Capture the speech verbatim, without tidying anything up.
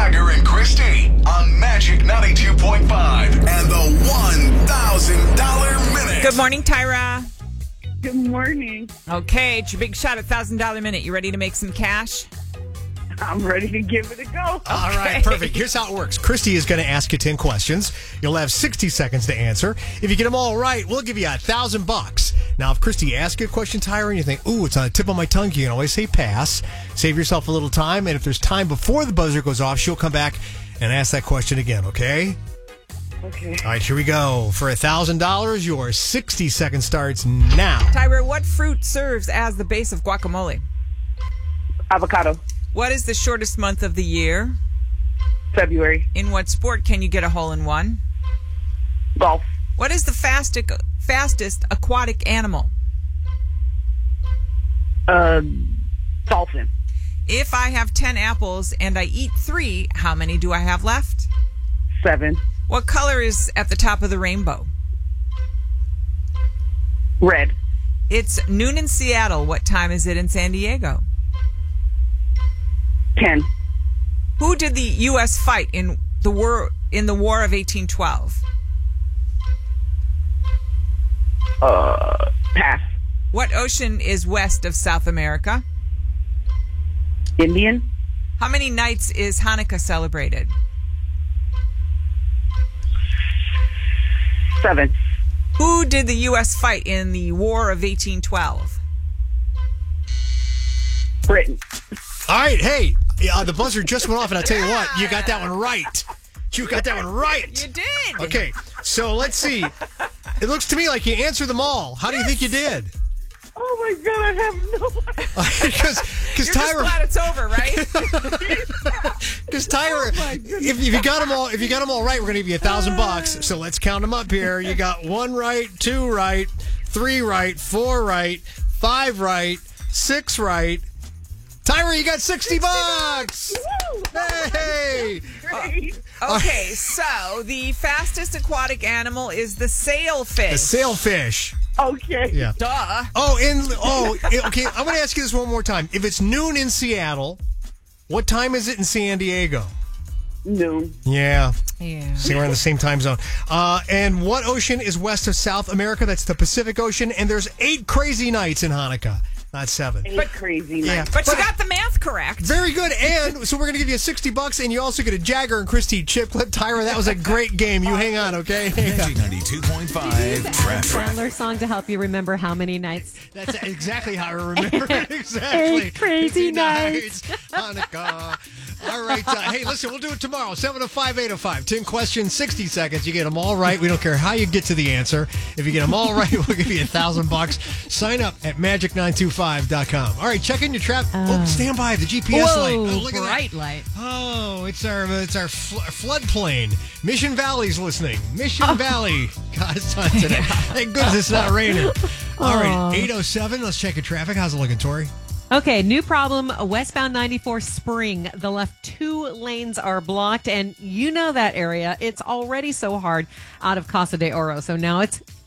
Jagger and Christy on Magic ninety-two point five and the one thousand dollars Minute. Good morning, Tyra. Good morning. Okay, it's your big shot at one thousand dollars Minute. You ready to make some cash? I'm ready to give it a go. All right, perfect. Here's how it works. Christy is going to ask you ten questions. You'll have sixty seconds to answer. If you get them all right, we'll give you a thousand bucks. Now, if Christy asks you a question, Tyra, and you think, ooh, it's on the tip of my tongue, you can always say pass. Save yourself a little time, and if there's time before the buzzer goes off, she'll come back and ask that question again, okay? Okay. All right, here we go. For a thousand dollars, your sixty second starts now. Tyra, what fruit serves as the base of guacamole? Avocado. What is the shortest month of the year? February. In what sport can you get a hole in one? Golf. What is the fastest, fastest aquatic animal? Uh, dolphin. If I have ten apples and I eat three, how many do I have left? Seven. What color is at the top of the rainbow? Red. It's noon in Seattle. What time is it in San Diego? Ten. Who did the U S fight in the war in the War of eighteen twelve? Uh, pass. What ocean is west of South America? Indian. How many nights is Hanukkah celebrated? Seven. Who did the U S fight in the War of eighteen twelve? Britain. All right, hey, uh, the buzzer just went off, and I'll tell you what, you got that one right. You got that one right. You did. Okay, so let's see. It looks to me like you answered them all. How do you think you did? Oh my God, I have no idea. Because You're just Tyra, glad it's over, right? because Tyra, Oh, my if, goodness. if you got them all, if you got them all right, we're gonna give you a thousand bucks. So let's count them up here. You got one right, two right, three right, four right, five right, six right. Tyra, you got sixty bucks. Woo! Hey. Great. Okay, so the fastest aquatic animal is the sailfish. The sailfish. Okay. Yeah. Duh. Oh, and oh, okay. I'm going to ask you this one more time. If it's noon in Seattle, what time is it in San Diego? Noon. Yeah. Yeah. See, we're in the same time zone. Uh, and what ocean is west of South America? That's the Pacific Ocean. And there's eight crazy nights in Hanukkah, not seven. Eight But- crazy Yeah. nights. But you got the math correct. Very good. And so we're going to give you sixty bucks, and you also get a Jagger and Christy chip clip. Tyra, that was a great game. You hang on, okay? Magic ninety-two point five traffic. Sandler song to help you remember how many nights. That's exactly how I remember it. Exactly. Eight crazy nights. Hanukkah. All right. Uh, hey, listen, we'll do it tomorrow. seven oh five, eight oh five. ten questions, sixty seconds. You get them all right. We don't care how you get to the answer. If you get them all right, we'll give you a thousand bucks. Sign up at magic nine two five dot com. All right, check in your trap. oh, stand by. The G P S Whoa, light. Oh, look at bright that. light. Oh, it's our it's our fl- floodplain. Mission Valley's listening. Mission Valley. God, it's on today. Thank goodness it's not raining. All right, eight oh seven. Let's check your traffic. How's it looking, Tori? Okay, new problem. Westbound ninety-four Spring. The left two lanes are blocked, and you know that area. It's already so hard out of Casa de Oro, so now it's